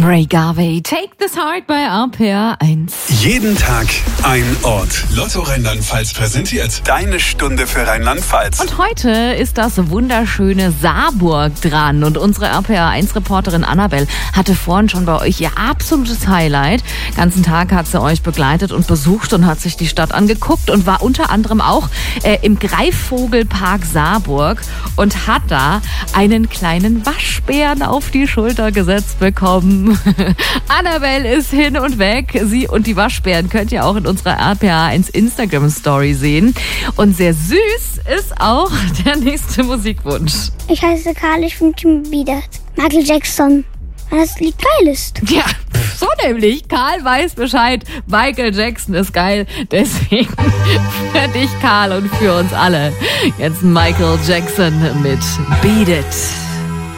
Ray Garvey, Take This Heart bei RPR 1. Jeden Tag ein Ort. Lotto Rheinland-Pfalz präsentiert deine Stunde für Rheinland-Pfalz. Und heute ist das wunderschöne Saarburg dran. Und unsere RPR 1-Reporterin Annabelle hatte vorhin schon bei euch ihr absolutes Highlight. Den ganzen Tag hat sie euch begleitet und besucht und hat sich die Stadt angeguckt und war unter anderem auch im Greifvogelpark Saarburg und hat da einen kleinen Waschbären auf die Schulter gesetzt bekommen. Annabelle ist hin und weg. Sie und die Waschbären könnt ihr auch in unserer RPR 1 Instagram-Story sehen. Und sehr süß ist auch der nächste Musikwunsch. Ich heiße Karl, ich wünsche mir wieder Michael Jackson, weil das Lied geil ist. Ja, so nämlich. Karl weiß Bescheid. Michael Jackson ist geil. Deswegen für dich, Karl, und für uns alle. Jetzt Michael Jackson mit Beat It.